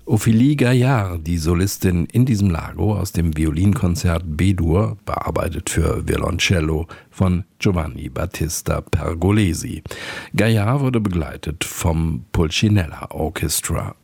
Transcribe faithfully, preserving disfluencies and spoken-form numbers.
Ophélie Gaillard, die Solistin in diesem Largo aus dem Violinkonzert B-Dur, bearbeitet für Violoncello von Giovanni Battista Pergolesi. Gaillard wurde begleitet vom Pulcinella Orchestra.